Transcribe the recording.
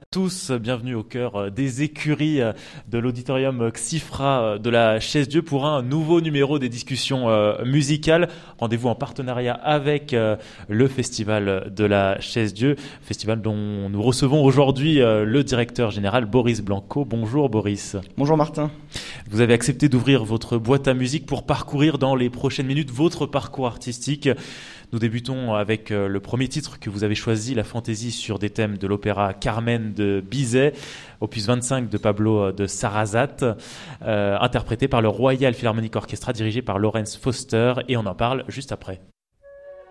Tous, bienvenue au cœur des écuries de l'auditorium Xifra de la Chaise-Dieu pour un nouveau numéro des discussions musicales. Rendez-vous en partenariat avec le Festival de la Chaise-Dieu, festival dont nous recevons aujourd'hui le directeur général Boris Blanco. Bonjour Boris. Bonjour Martin. Vous avez accepté d'ouvrir votre boîte à musique pour parcourir dans les prochaines minutes votre parcours artistique. Nous débutons avec le premier titre que vous avez choisi, la fantaisie sur des thèmes de l'opéra Carmen de Bizet, opus 25 de Pablo de Sarasate, interprété par le Royal Philharmonic Orchestra dirigé par Lawrence Foster, et on en parle juste après.